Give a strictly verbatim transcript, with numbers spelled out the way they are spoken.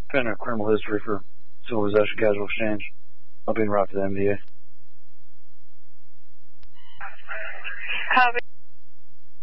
Depending on criminal history for civil possession casual exchange. I'll be en route to the M D A. Copy.